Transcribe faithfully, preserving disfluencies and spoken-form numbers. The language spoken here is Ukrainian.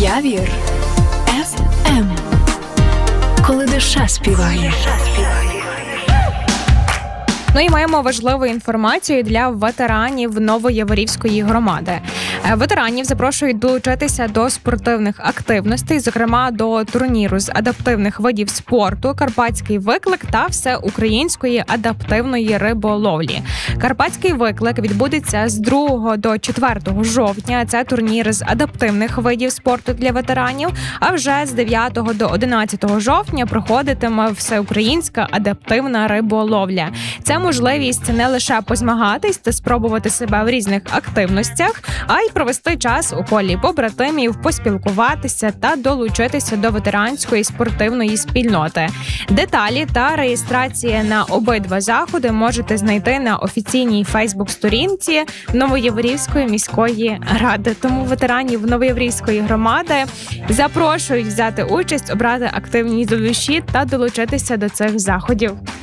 Явір еф ем. Коли душа співає. Ну і маємо важливу інформацію для ветеранів Новояворівської громади. Ветеранів запрошують долучитися до спортивних активностей, зокрема до турніру з адаптивних видів спорту «Карпатський виклик» та всеукраїнської адаптивної риболовлі. «Карпатський виклик» відбудеться з другого до четвертого жовтня. Це турнір з адаптивних видів спорту для ветеранів. А вже з дев'ятого до одинадцятого жовтня проходитиме всеукраїнська адаптивна риболовля. Це можливість не лише позмагатись та спробувати себе в різних активностях, а й провести час у колі побратимів, поспілкуватися та долучитися до ветеранської спортивної спільноти. Деталі та реєстрація на обидва заходи можете знайти на офіційній фейсбук-сторінці Новояворівської міської ради. Тому ветеранів Новояворівської громади запрошують взяти участь, обрати активність до душі та долучитися до цих заходів.